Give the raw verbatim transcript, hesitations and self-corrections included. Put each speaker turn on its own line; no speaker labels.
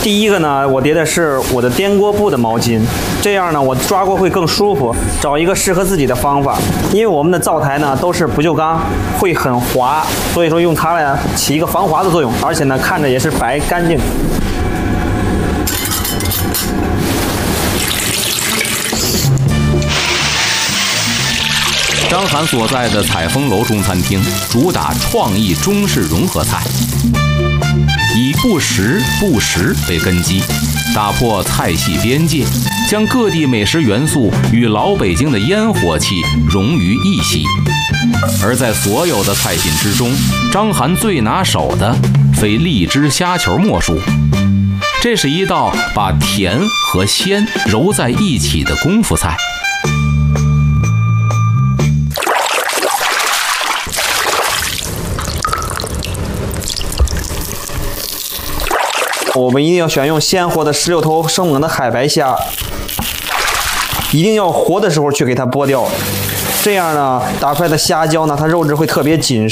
第一个呢，我叠的是我的颠锅布的毛巾，这样呢，我抓锅会更舒服。找一个适合自己的方法，因为我们的灶台呢都是不锈钢，会很滑，所以说用它来起一个防滑的作用，而且呢看着也是白干净。
张涵所在的彩枫楼中餐厅主打创意中式融合菜。以不时不食为根基，打破菜系边界，将各地美食元素与老北京的烟火气融于一席。而在所有的菜品之中，张涵最拿手的非荔枝虾球莫属。这是一道把甜和鲜揉在一起的功夫菜。
我们一定要选用鲜活的十六头生猛的海白虾，一定要活的时候去给它剥掉，这样呢，打出来的虾胶呢，它肉质会特别紧实。